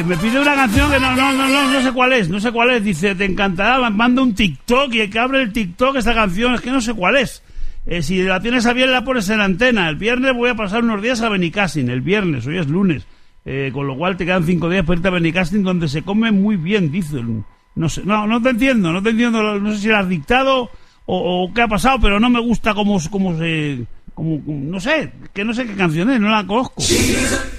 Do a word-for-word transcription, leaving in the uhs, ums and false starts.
me pide una canción que no, no, no, no, no sé cuál es, no sé cuál es. Dice, te encantará, manda un TikTok y que abre el TikTok esta canción, es que no sé cuál es. Eh, si la tienes a bien la pones en antena. El viernes voy a pasar unos días a Benicassin, el viernes, hoy es lunes. Eh, con lo cual te quedan cinco días para irte a Benicassin, donde se come muy bien, dicen. No sé, no, no te entiendo, no te entiendo, no sé si la has dictado o, o qué ha pasado, pero no me gusta cómo, cómo se... Como, no sé, que no sé qué canción es, no la conozco.